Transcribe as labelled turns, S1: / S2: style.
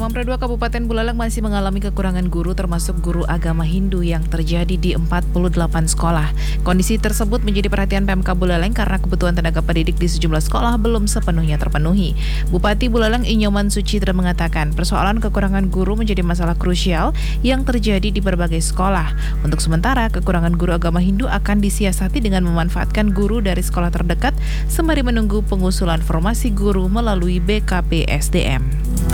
S1: Mapolres Kabupaten Buleleng masih mengalami kekurangan guru termasuk guru agama Hindu yang terjadi di 48 sekolah. Kondisi tersebut menjadi perhatian Pemkab Buleleng karena kebutuhan tenaga pendidik di sejumlah sekolah belum sepenuhnya terpenuhi. Bupati Buleleng Inyoman Sucitra mengatakan persoalan kekurangan guru menjadi masalah krusial yang terjadi di berbagai sekolah. Untuk sementara, kekurangan guru agama Hindu akan disiasati dengan memanfaatkan guru dari sekolah terdekat sembari menunggu pengusulan formasi guru melalui BKP SDM.